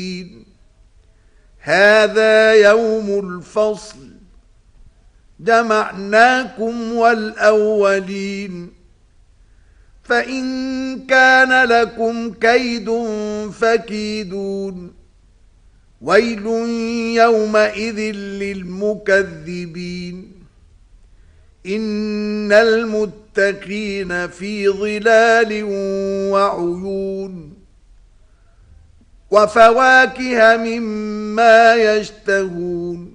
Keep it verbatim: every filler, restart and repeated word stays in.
هذا يوم الفصل جمعناكم والأولين فإن كان لكم كيد فكيدون ويل يومئذ للمكذبين إن المتقين في ظلال وعيون وفواكه مما يشتهون